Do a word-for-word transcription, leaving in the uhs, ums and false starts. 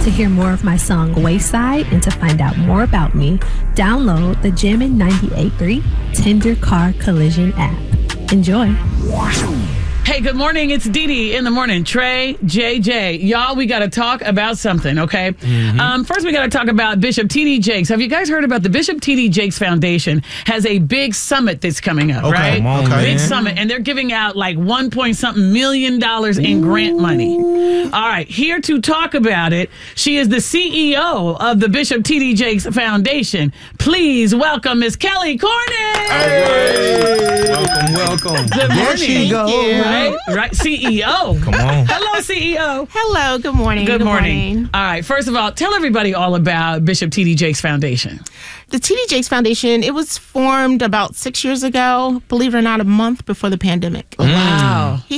To hear more of my song Wayside and to find out more about me, download the Jammin' ninety-eight point three Tender Car Collision app. Enjoy. Hey, good morning. It's Dee Dee in the morning. Trey, J J. Y'all, we got to talk about something, okay? Mm-hmm. Um, first, we got to talk about Bishop T D Jakes. Have you guys heard about the Bishop T D Jakes Foundation has a big summit that's coming up, okay, right? On, okay. Big man. summit. And they're giving out like one point something million dollars in Ooh. grant money. All right. Here to talk about it, she is the C E O of the Bishop T D Jakes Foundation. Please welcome Miss Kelly Cornish. Hey. Welcome, welcome. Good morning. There she goes. Right? Right, C E O. Come on. Hello, C E O. Hello, good morning. Good, good morning. morning. All right, first of all, tell everybody all about Bishop T D Jakes Foundation. The T D Jakes Foundation, it was formed about six years ago, believe it or not, a month before the pandemic. Wow. He